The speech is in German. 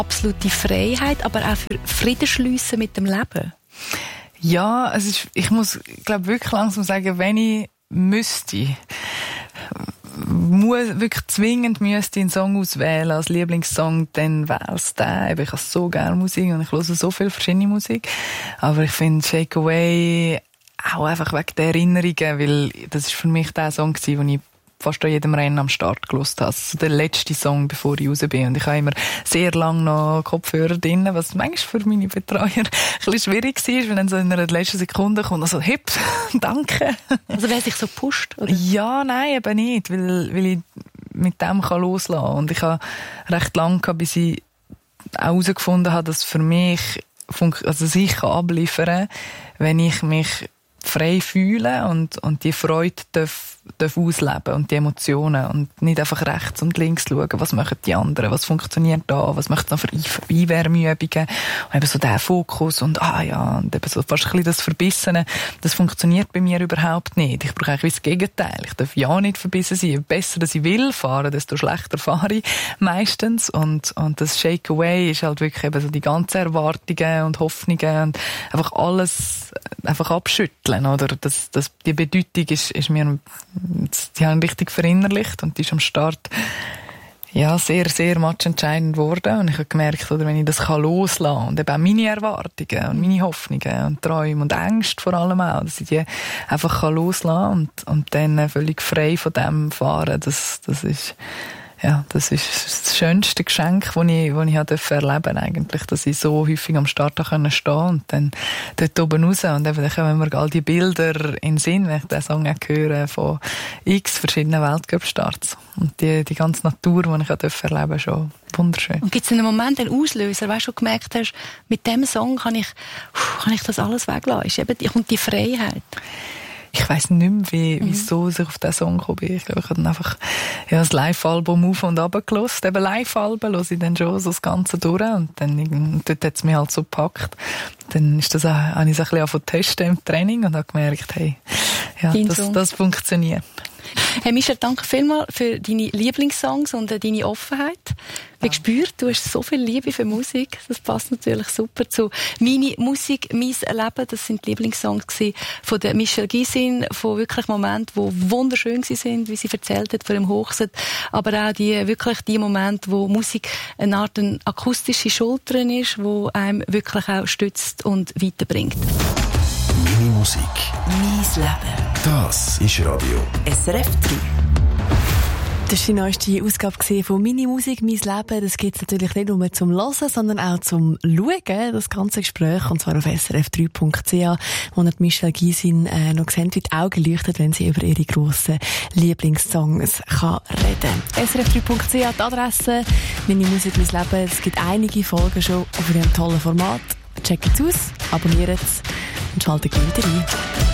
absolute Freiheit, aber auch für Friedensschliessen mit dem Leben? Ja, ich muss, glaube wirklich langsam sagen, wenn ich wirklich zwingend müsste einen Song auswählen als Lieblingssong, dann wäre es der. Ich habe so gerne Musik und ich höre so viel verschiedene Musik. Aber ich finde Shake Away auch einfach wegen der Erinnerungen, weil das ist für mich der Song gewesen, den ich fast an jedem Rennen am Start gehört habe. Also der letzte Song, bevor ich raus bin. Und ich habe immer sehr lange noch Kopfhörer drin, was manchmal für meine Betreuer ein bisschen schwierig war, weil dann so in einer letzten Sekunde kommt also hip, danke. Also wer sich so pusht, oder? Ja, nein, eben nicht, weil ich mit dem kann loslassen kann. Und ich habe recht lange gehabt, bis ich auch herausgefunden habe, dass für mich ich kann abliefern, wenn ich mich frei fühlen und die Freude darf ausleben und die Emotionen und nicht einfach rechts und links schauen, was machen die anderen, was funktioniert da, was macht es noch für Einwärmeübungen und eben so der Fokus und und eben so fast ein bisschen das Verbissene, das funktioniert bei mir überhaupt nicht. Ich brauche eigentlich das Gegenteil. Ich darf ja nicht verbissen sein. Je besser, dass ich will fahren, desto schlechter fahre ich meistens und das Shake Away ist halt wirklich eben so die ganzen Erwartungen und Hoffnungen und einfach alles einfach abschütteln, oder? Die Bedeutung ist mir, die haben richtig verinnerlicht und die ist am Start sehr, sehr matchentscheidend geworden. Und ich habe gemerkt, oder, wenn ich das loslassen kann und eben auch meine Erwartungen und meine Hoffnungen und Träume und Ängste vor allem auch, dass ich die einfach loslassen kann und dann völlig frei von dem fahren, das ist das schönste Geschenk, das ich erleben durfte eigentlich, dass ich so häufig am Start stehen konnte und dann dort oben raus und eben dann kommen mir all die Bilder in den Sinn, wenn ich den Song höre von x verschiedenen Weltcup-Starts und die ganze Natur, die ich erleben durfte, schon wunderschön. Und gibt es einen Moment, einen Auslöser, weißt du, gemerkt hast, mit diesem Song kann ich das alles weglassen, ist eben die Freiheit? Ich weiss nicht mehr, wieso ich auf diesen Song gekommen bin. Ich glaube, ich habe dann einfach das Live-Album auf und runter gehört. Eben Live-Alben höre ich dann schon so das Ganze durch. Und dann dort hat es mich halt so gepackt. Dann ist das habe ich es ein bisschen testen im Training und habe gemerkt, das funktioniert. Hey Michel, danke vielmals für deine Lieblingssongs und deine Offenheit. Ich habe gespürt, du hast so viel Liebe für Musik. Das passt natürlich super zu «Meine Musik, mein Leben». Das sind die Lieblingssongs von der Michel Gysin, von wirklich Momenten, die wunderschön waren, wie sie erzählt hat von dem Hochset. Aber auch die Momente, wo Musik eine Art akustische Schulter ist, die einem wirklich auch stützt und weiterbringt. Meine Musik, mein Leben. Das ist Radio SRF 3. Das war die neueste Ausgabe von «Meine Musik, mein Leben». Das gibt es natürlich nicht nur zum Hören, sondern auch zum Schauen, das ganze Gespräch. Und zwar auf srf3.ch, wo Michel Gysin noch sehen, wie die Augen leuchten, wenn sie über ihre grossen Lieblingssongs kann reden. srf3.ch, die Adresse «Meine Musik, mein Leben». Es gibt einige Folgen schon auf einem tollen Format. Checkt es aus, abonniert es und schaltet wieder ein.